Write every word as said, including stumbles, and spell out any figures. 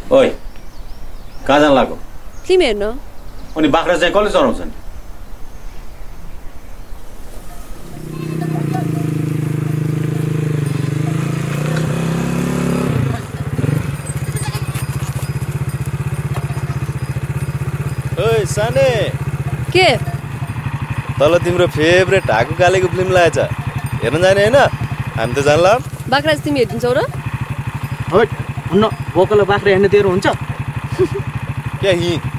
ओइ कहाँ जान लाग्यो? फिल्म हेर्न। अनि बाख्रा चाहिँ कसले चराउँछन्? ओइ साने के तल तिम्रो फेभरेट ढाकु कालेको फिल्म लागेछ, हेर्न जाने होइन? हामी त जानला। बाख्रा तिमी हेरिदिन्छौ र? हट हुन्न, बोकल बाख्रा हेर्ने तेरो हुन्छ क्या हि